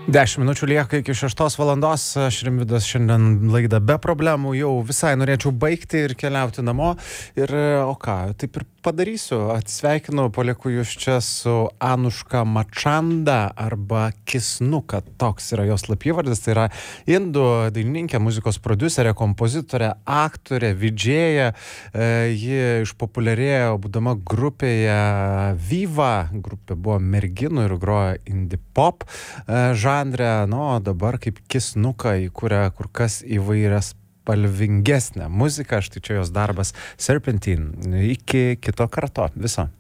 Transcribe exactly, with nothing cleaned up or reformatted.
Dešimt minučių lieka iki šeštos valandos. Aš Rimvydas šiandien laidą be problemų. Jau visai norėčiau baigti ir keliauti namo. Ir o ką, taip ir padarysiu. Atsveikinu, palieku jūs čia su Anuška Mačanda arba Kisnuka. Toks yra jos slapyvardis. Tai yra indų dainininkė, muzikos prodiuserė, kompozitorė, aktorė, vidžėja. Ji išpopuliarėjo būdama grupėje Viva. Grupė buvo merginų ir grojo indie pop žanre. Nu, o dabar kaip Kisnuka įkūrė kur kas įvairias spalvingesnę muziką. Štai čia jos darbas Serpentine. Iki kito karto. Viso.